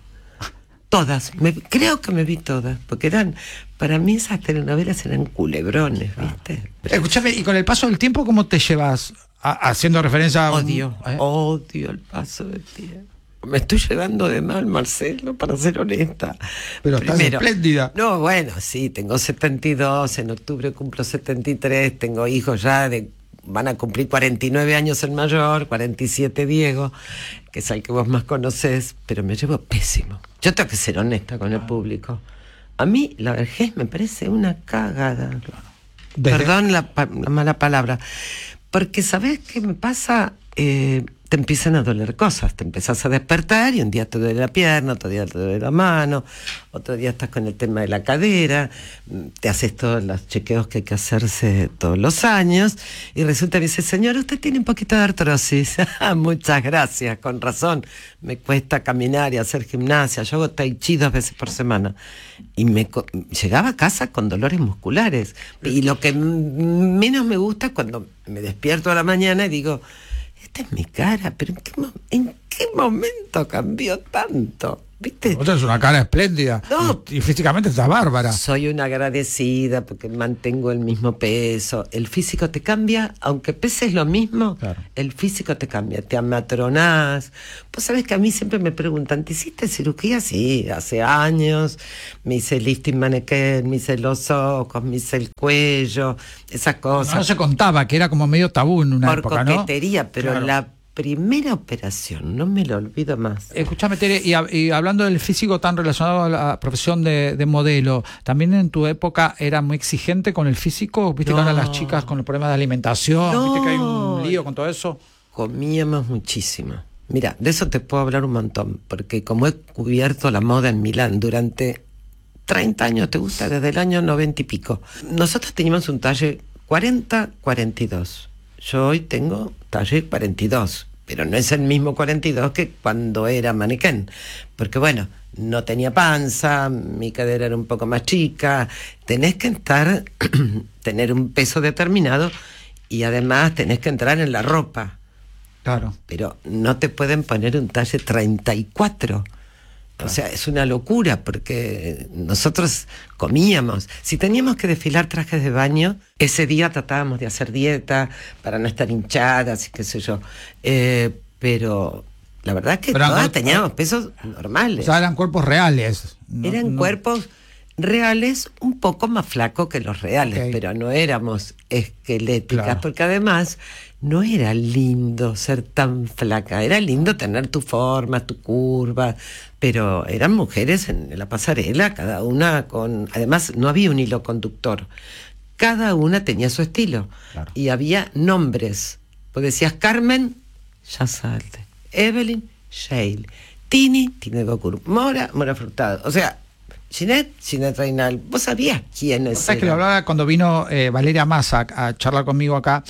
[SPEAKER 15] Todas, me, creo que me vi todas, porque eran, para mí esas telenovelas eran culebrones, ¿viste?
[SPEAKER 11] Pero, escúchame, y con el paso del tiempo, ¿cómo te llevas? A, haciendo referencia a...
[SPEAKER 15] Odio, un, ¿eh? odio el paso del tiempo. Me estoy llevando de mal, Marcelo, para ser honesta.
[SPEAKER 11] Pero estás Primero, espléndida.
[SPEAKER 15] No, bueno, sí, tengo setenta y dos, en octubre cumplo setenta y tres, tengo hijos ya de... Van a cumplir cuarenta y nueve años el mayor, cuarenta y siete Diego, que es el que vos más conocés, pero me llevo pésimo. Yo tengo que ser honesta con el público. A mí la vejez me parece una cagada. Desde... Perdón la, la mala palabra. Porque ¿sabés qué me pasa? Eh, te empiezan a doler cosas, te empezás a despertar y un día te duele la pierna, otro día te duele la mano, otro día estás con el tema de la cadera, te haces todos los chequeos que hay que hacerse todos los años y resulta que me dice, señor, usted tiene un poquito de artrosis. Muchas gracias, con razón, me cuesta caminar y hacer gimnasia, yo hago tai chi dos veces por semana y me llegaba a casa con dolores musculares y lo que menos me gusta es cuando me despierto a la mañana y digo, esta es mi cara, pero ¿en qué, mo- ¿en qué momento cambió tanto? ¿Viste?
[SPEAKER 11] Vos tenés una cara espléndida.
[SPEAKER 15] No.
[SPEAKER 11] Y, y físicamente estás bárbara.
[SPEAKER 15] Soy una agradecida porque mantengo el mismo peso. El físico te cambia, aunque peses lo mismo, claro. El físico te cambia, te amatronás. Vos sabés que a mí siempre me preguntan, ¿te hiciste cirugía? Sí, hace años. Me hice lifting mannequin, me hice los ojos, me hice el cuello, esas cosas.
[SPEAKER 11] No, no se contaba, que era como medio tabú en una
[SPEAKER 15] Por
[SPEAKER 11] época, ¿no?
[SPEAKER 15] coquetería, pero
[SPEAKER 11] Claro.
[SPEAKER 15] la primera operación, no me lo olvido más.
[SPEAKER 11] Escuchame, Tere, y, a, y hablando del físico tan relacionado a la profesión de, de modelo, ¿también en tu época era muy exigente con el físico? ¿Viste
[SPEAKER 15] No.
[SPEAKER 11] que ahora las chicas con los problemas de alimentación?
[SPEAKER 15] No.
[SPEAKER 11] ¿Viste que hay un lío con todo eso?
[SPEAKER 15] Comíamos muchísimo. Mira, de eso te puedo hablar un montón, porque como he cubierto la moda en Milán durante treinta años, ¿te gusta? Desde el año noventa y pico. Nosotros teníamos un talle cuarenta cuarenta y dos. Yo hoy tengo talle cuarenta y dos, pero no es el mismo cuarenta y dos que cuando era mannequin, porque bueno, no tenía panza, mi cadera era un poco más chica, tenés que estar, tener un peso determinado y además tenés que entrar en la ropa.
[SPEAKER 11] Claro.
[SPEAKER 15] Pero no te pueden poner un talle treinta y cuatro. O sea, es una locura porque nosotros comíamos. Si teníamos que desfilar trajes de baño, ese día tratábamos de hacer dieta para no estar hinchadas y qué sé yo. Eh, pero la verdad es que
[SPEAKER 11] Pero
[SPEAKER 15] todas
[SPEAKER 11] no,
[SPEAKER 15] teníamos pesos normales.
[SPEAKER 11] O sea, eran cuerpos reales. No,
[SPEAKER 15] Eran
[SPEAKER 11] no.
[SPEAKER 15] cuerpos reales un poco más flacos que los reales,
[SPEAKER 11] Okay.
[SPEAKER 15] pero no éramos esqueléticas,
[SPEAKER 11] Claro.
[SPEAKER 15] porque además no era lindo ser tan flaca, era lindo tener tu forma, tu curva, pero eran mujeres en la pasarela, cada una con... Además no había un hilo conductor, cada una tenía su estilo,
[SPEAKER 11] Claro.
[SPEAKER 15] y había nombres. Vos decías Carmen, ya salte, Evelyn, Shale, Tini, Tini Gokur, Mora, Mora Frutado, o sea... Ginette, Ginette Reinal, vos sabías quiénes
[SPEAKER 11] ¿Sabes que lo hablaba cuando vino eh, Valeria Massa a, a charlar conmigo acá?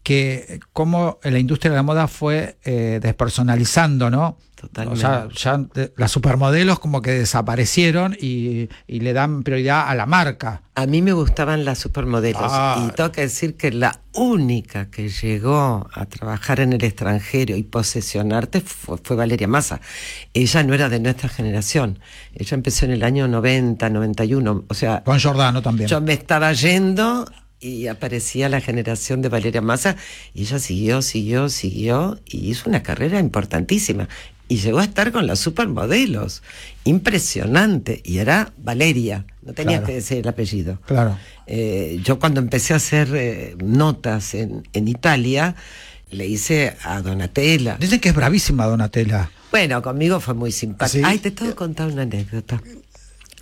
[SPEAKER 11] Que cómo la industria de la moda fue eh, despersonalizando, ¿no?
[SPEAKER 15] Totalmente.
[SPEAKER 11] O sea, ya de, las supermodelos como que desaparecieron y, y le dan prioridad a la marca.
[SPEAKER 15] A mí me gustaban las supermodelos
[SPEAKER 11] Ah.
[SPEAKER 15] y tengo que decir que la única que llegó a trabajar en el extranjero y posesionarte fue, fue Valeria Massa. Ella no era de nuestra generación. Ella empezó en el año noventa, noventa y uno. O sea,
[SPEAKER 11] Con Giordano también.
[SPEAKER 15] yo me estaba yendo y aparecía la generación de Valeria Massa y ella siguió, siguió, siguió y hizo una carrera importantísima. Y llegó a estar con las supermodelos. Impresionante. Y era Valeria. No tenías
[SPEAKER 11] Claro.
[SPEAKER 15] que decir el apellido.
[SPEAKER 11] Claro.
[SPEAKER 15] Eh, yo cuando empecé a hacer eh, notas en, en Italia, le hice a Donatella.
[SPEAKER 11] Dicen que es bravísima Donatella.
[SPEAKER 15] Bueno, conmigo fue muy simpática.
[SPEAKER 11] ¿Sí?
[SPEAKER 15] Ay, te tengo que contar una anécdota.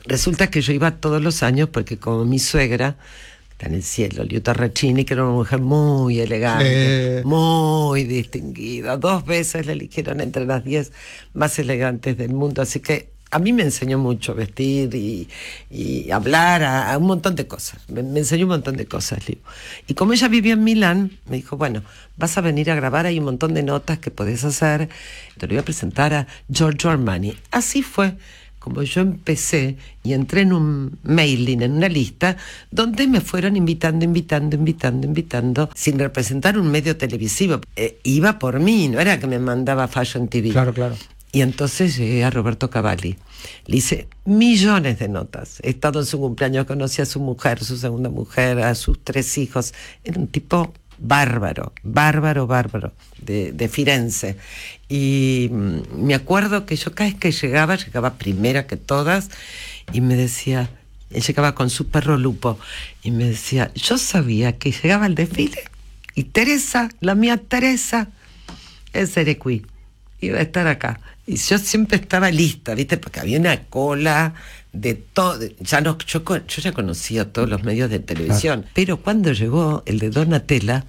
[SPEAKER 15] resulta que yo iba todos los años porque como mi suegra, está en el cielo, Liuta Racchini, que era una mujer muy elegante, eh. muy distinguida, dos veces la eligieron entre las diez más elegantes del mundo, así que a mí me enseñó mucho vestir y, y hablar, a, a un montón de cosas. Me, me enseñó un montón de cosas, Liu. Y como ella vivía en Milán, me dijo, bueno, vas a venir a grabar, hay un montón de notas que podés hacer. Te lo voy a presentar a Giorgio Armani. Así fue como yo empecé y entré en un mailing, en una lista, donde me fueron invitando, invitando, invitando, invitando, sin representar un medio televisivo. Eh, iba por mí, no era que me mandaba Fashion T V.
[SPEAKER 11] Claro, claro. Y
[SPEAKER 15] entonces llegué a Roberto Cavalli. Le hice millones de notas. He estado en su cumpleaños, conocí a su mujer, su segunda mujer, a sus tres hijos. Era un tipo bárbaro, bárbaro, bárbaro, de, de Firenze. Y mmm, me acuerdo que yo cada vez que llegaba, llegaba primera que todas, y me decía, él llegaba con su perro Lupo, y me decía, yo sabía que llegaba al desfile, y Teresa, la mía Teresa, es Erequí, iba a estar acá. Y yo siempre estaba lista, ¿viste? Porque había una cola de todo. Ya no, yo, yo ya conocía todos los medios de televisión. Claro. Pero cuando llegó el de Donatella,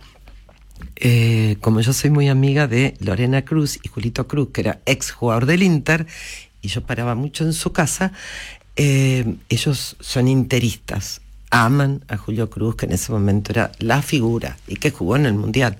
[SPEAKER 15] eh, como yo soy muy amiga de Lorena Cruz y Julito Cruz, que era ex jugador del Inter, y yo paraba mucho en su casa, eh, ellos son interistas. Aman a Julio Cruz, que en ese momento era la figura y que jugó en el Mundial.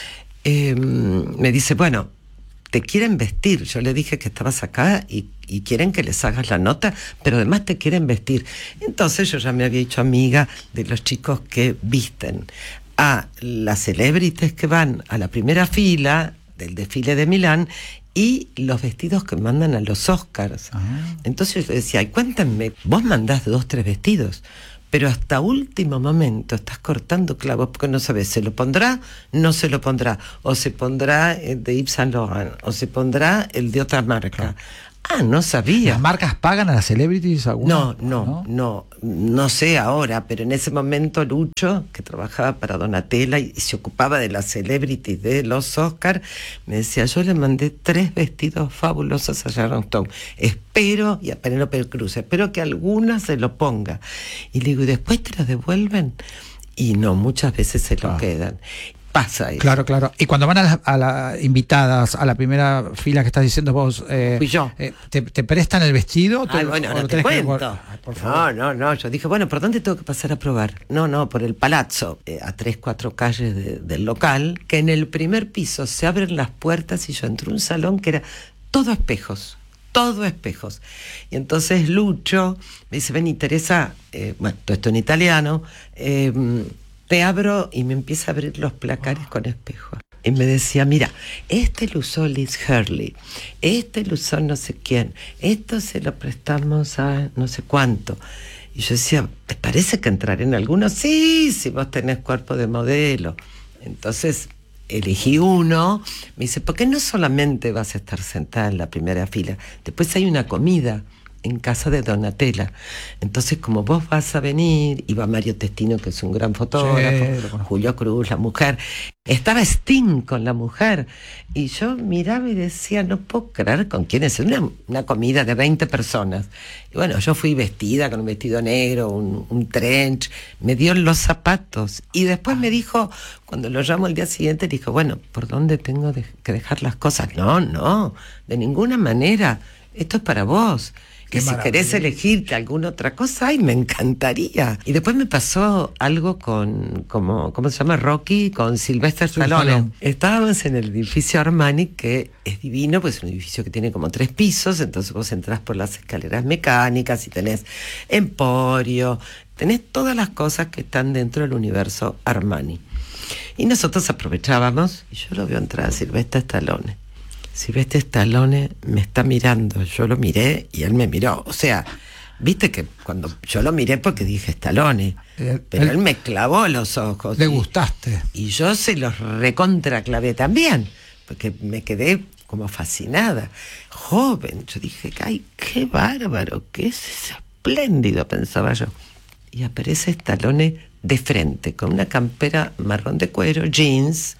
[SPEAKER 15] Eh, me dice, bueno, te quieren vestir. Yo le dije que estabas acá y, y quieren que les hagas la nota, pero además te quieren vestir. Entonces yo ya me había hecho amiga de los chicos que visten a las celebrities que van a la primera fila del desfile de Milán y los vestidos que mandan a los Oscars. Ah. Entonces yo decía, ay, cuéntenme, vos mandás dos, tres vestidos, pero hasta último momento estás cortando clavos porque no sabes, ¿se lo pondrá? No se lo pondrá. O se pondrá el de Yves Saint Laurent, o se pondrá el de otra marca. Claro. Ah, no sabía.
[SPEAKER 11] ¿Las marcas pagan a las celebrities alguna?
[SPEAKER 15] No, no, no, no, no sé ahora, pero en ese momento Lucho, que trabajaba para Donatella y se ocupaba de las celebrities de los Oscars, me decía, yo le mandé tres vestidos fabulosos a Sharon Stone. Espero, y a Penélope Cruz, espero que alguna se lo ponga. Y le digo, ¿y después te lo devuelven? Y no, muchas veces se lo ah. quedan. Pasa eso.
[SPEAKER 11] Claro, claro. Y cuando van a las a la invitadas a la primera fila que estás diciendo vos, eh,
[SPEAKER 15] fui yo.
[SPEAKER 11] Eh, te, ¿te prestan el vestido?
[SPEAKER 15] Ay, bueno, no te cuento. Que... Ay, por favor. No, no, no. Yo dije, bueno, ¿por dónde tengo que pasar a probar? No, no, por el Palazzo, eh, a tres, cuatro calles de, del local, que en el primer piso se abren las puertas y yo entro a un salón que era todo espejos. Todo espejos. Y entonces Lucho me dice, ven, Teresa, eh, bueno, todo esto en italiano, eh, te abro, y me empieza a abrir los placares con espejos. Y me decía, mira, este lo usó Liz Hurley, este lo usó no sé quién, esto se lo prestamos a no sé cuánto. Y yo decía, ¿te parece que entraré en alguno? Sí, si vos tenés cuerpo de modelo. Entonces elegí uno, me dice, ¿por qué no solamente vas a estar sentada en la primera fila? Después hay una comida en casa de Donatella. Entonces, como vos vas a venir, iba Mario Testino, que es un gran fotógrafo, sí, Julio Cruz, la mujer, estaba Sting con la mujer, y yo miraba y decía, no puedo creer con quién es, una, una comida de veinte personas. Y bueno, yo fui vestida con un vestido negro, un, un trench, me dio los zapatos, y después me dijo, cuando lo llamo el día siguiente, le dijo, bueno, ¿por dónde tengo de, que dejar las cosas? No, no, de ninguna manera, esto es para vos. Que si querés elegirte alguna otra cosa, ay, me encantaría. Y después me pasó algo con, como, ¿cómo se llama? Rocky, con Sylvester Stallone. Estábamos en el edificio Armani, que es divino, pues es un edificio que tiene como tres pisos, entonces vos entrás por las escaleras mecánicas y tenés emporio, tenés todas las cosas que están dentro del universo Armani. Y nosotros aprovechábamos, y yo lo veo entrar a Sylvester Stallone. Sylvester Stallone me está mirando, yo lo miré y él me miró, o sea, viste que cuando yo lo miré porque dije Stallone, eh, pero él, él me clavó los ojos.
[SPEAKER 11] Le y, gustaste.
[SPEAKER 15] Y yo se los recontraclavé también, porque me quedé como fascinada, joven, yo dije, ay, qué bárbaro, qué es espléndido, pensaba yo. Y aparece Stallone de frente, con una campera marrón de cuero, jeans.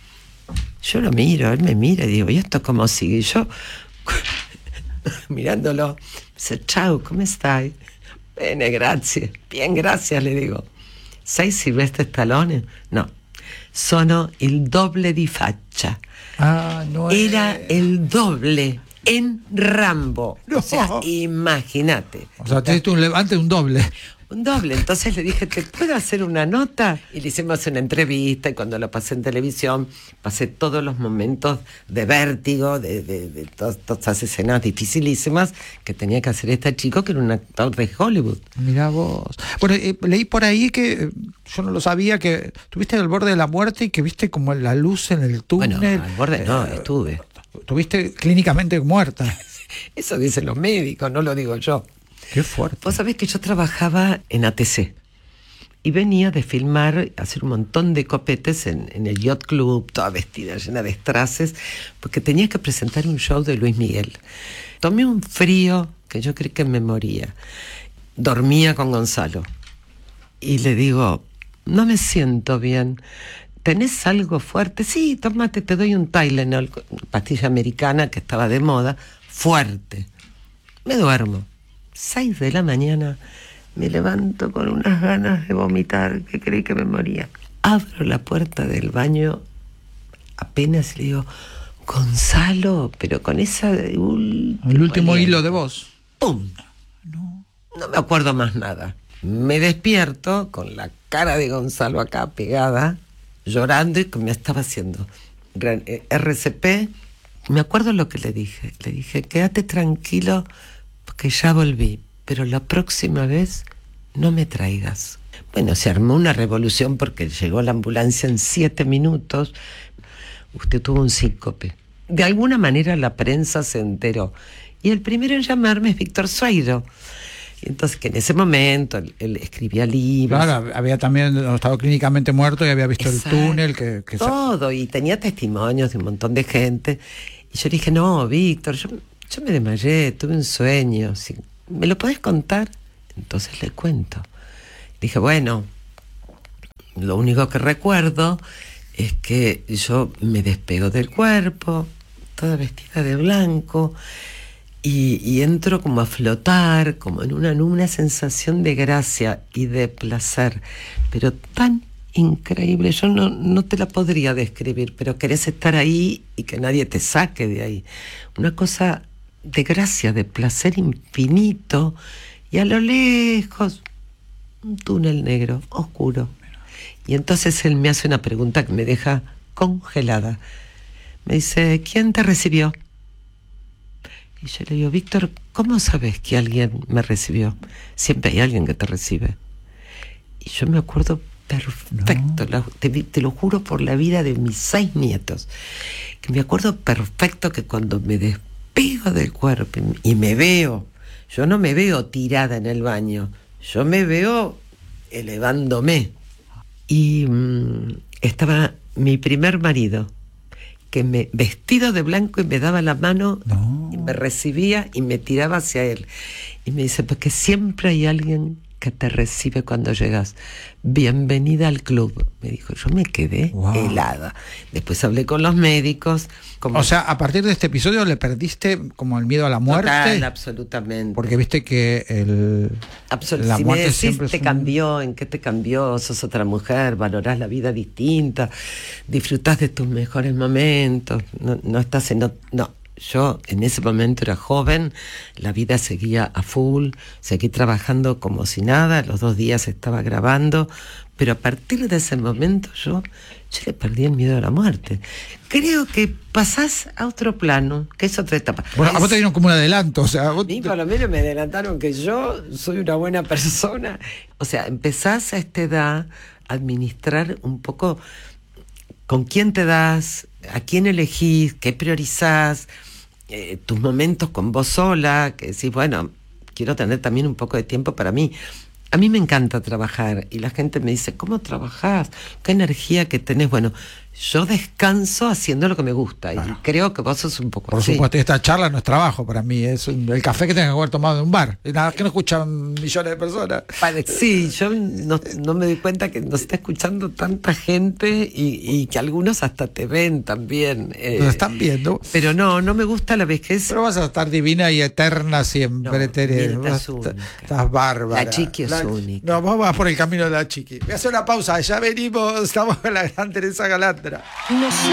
[SPEAKER 15] Yo lo miro, él me mira y digo, ¿y esto cómo sigue? Y yo, mirándolo, me dice, chao, ¿cómo estás? Bene, gracias. Bien, gracias, le digo. ¿Sei Silvestre Stallone? No. Sono il doble di faccia.
[SPEAKER 11] Ah, no
[SPEAKER 15] Era
[SPEAKER 11] es...
[SPEAKER 15] el doble en Rambo.
[SPEAKER 11] No.
[SPEAKER 15] O sea, imagínate.
[SPEAKER 11] O sea, te diste un levante, un doble.
[SPEAKER 15] Un doble. Entonces le dije, ¿te puedo hacer una nota? Y le hicimos una entrevista, y cuando lo pasé en televisión, pasé todos los momentos de vértigo, de, de, de todas, todas esas escenas dificilísimas que tenía que hacer este chico, que era un actor de Hollywood.
[SPEAKER 11] Mirá vos. Bueno, eh, leí por ahí que, eh, yo no lo sabía, que estuviste al borde de la muerte y que viste como la luz en el túnel.
[SPEAKER 15] Bueno, al borde no,
[SPEAKER 11] Eh,
[SPEAKER 15] estuve.
[SPEAKER 11] Estuviste clínicamente muerta.
[SPEAKER 15] Eso dicen los médicos, no lo digo yo.
[SPEAKER 11] Qué fuerte.
[SPEAKER 15] Vos sabés que yo trabajaba en A T C y venía de filmar, hacer un montón de copetes en, en el Yacht Club, toda vestida, llena de strases, porque tenía que presentar un show de Luis Miguel. Tomé un frío que yo creí que me moría. Dormía con Gonzalo y le digo, no me siento bien. ¿Tenés algo fuerte? Sí, tómate, te doy un Tylenol, pastilla americana que estaba de moda, fuerte. Me duermo. Seis de la mañana me levanto con unas ganas de vomitar que creí que me moría. Abro la puerta del baño apenas le digo, Gonzalo, pero con esa de último
[SPEAKER 11] El último
[SPEAKER 15] aliento.
[SPEAKER 11] hilo de voz.
[SPEAKER 15] ¡Pum! No. No me acuerdo más nada. Me despierto con la cara de Gonzalo acá pegada, llorando, y que me estaba haciendo R C P. Me acuerdo lo que le dije. Le dije, quédate tranquilo porque ya volví, pero la próxima vez no me traigas. Bueno, se armó una revolución porque llegó la ambulancia en siete minutos. Usted tuvo un síncope. De alguna manera la prensa se enteró. Y el primero en llamarme es Víctor Sueiro. Y entonces, que en ese momento él, él escribía libros.
[SPEAKER 11] Claro, había también estado clínicamente muerto y había visto
[SPEAKER 15] Exacto.
[SPEAKER 11] el túnel. que, que
[SPEAKER 15] Todo, y tenía testimonios de un montón de gente. Y yo le dije, no, Víctor, yo, yo me desmayé, tuve un sueño. ¿Sí? ¿Me lo podés contar? Entonces le cuento. Le dije, bueno, lo único que recuerdo es que yo me despego del cuerpo, toda vestida de blanco, y, y entro como a flotar, como en una, una sensación de gracia y de placer, pero tan increíble, yo no, no te la podría describir, pero querés estar ahí y que nadie te saque de ahí. Una cosa de gracia, de placer infinito, y a lo lejos un túnel negro, oscuro. Y entonces él me hace una pregunta que me deja congelada. Me dice, ¿quién te recibió? Y yo le digo, Víctor, ¿cómo sabes que alguien me recibió? Siempre hay alguien que te recibe. Y yo me acuerdo perfecto, no. la, te, te lo juro por la vida de mis seis nietos, que me acuerdo perfecto que cuando me despego del cuerpo y me veo, yo no me veo tirada en el baño, yo me veo elevándome. Y mmm, estaba mi primer marido, que me vestido de blanco y me daba la mano, no. y me recibía y me tiraba hacia él. Y me dice, porque siempre hay alguien que te recibe cuando llegas. Bienvenida al club, me dijo. Yo me quedé wow. helada. Después hablé con los médicos. Como...
[SPEAKER 11] O sea, a partir de este episodio le perdiste como el miedo a la muerte.
[SPEAKER 15] Total, absolutamente.
[SPEAKER 11] Porque viste que el
[SPEAKER 15] Absolut-
[SPEAKER 11] la
[SPEAKER 15] si
[SPEAKER 11] muerte
[SPEAKER 15] me decís,
[SPEAKER 11] siempre
[SPEAKER 15] te
[SPEAKER 11] es un...
[SPEAKER 15] cambió, ¿en qué te cambió? Sos otra mujer, valorás la vida distinta, disfrutás de tus mejores momentos, no, no estás en... No, no. Yo en ese momento era joven, la vida seguía a full, seguí trabajando como si nada, los dos días estaba grabando, pero a partir de ese momento yo, yo le perdí el miedo a la muerte. Creo que pasás a otro plano, que es otra etapa.
[SPEAKER 11] Bueno,
[SPEAKER 15] es,
[SPEAKER 11] a vos te dieron como un adelanto, o sea...
[SPEAKER 15] A
[SPEAKER 11] vos...
[SPEAKER 15] mí por lo menos me adelantaron que yo soy una buena persona. O sea, empezás a esta edad a administrar un poco con quién te das, a quién elegís, qué priorizás, eh, tus momentos con vos sola, que decís, bueno, quiero tener también un poco de tiempo para mí. A mí me encanta trabajar y la gente me dice, ¿cómo trabajás? ¿Qué energía que tenés? Bueno, yo descanso haciendo lo que me gusta. Claro. Y creo que vos sos un poco
[SPEAKER 11] Por
[SPEAKER 15] así.
[SPEAKER 11] supuesto, esta charla no es trabajo para mí, es un, el café que tengo que haber tomado en un bar. Nada que no escuchan millones de personas.
[SPEAKER 15] Sí, yo no, no me doy cuenta que nos está escuchando tanta gente y, y que algunos hasta te ven también. Eh,
[SPEAKER 11] Nos están viendo.
[SPEAKER 15] Pero no, no me gusta la vejez.
[SPEAKER 11] Pero vas a estar divina y eterna siempre, no, Tere. Vas, estás bárbara.
[SPEAKER 15] La Chiqui es
[SPEAKER 11] la,
[SPEAKER 15] única.
[SPEAKER 11] No, vos vas por el camino de la Chiqui. Voy a hacer una pausa, ya venimos, estamos con la gran Teresa Galandra.
[SPEAKER 14] No sé.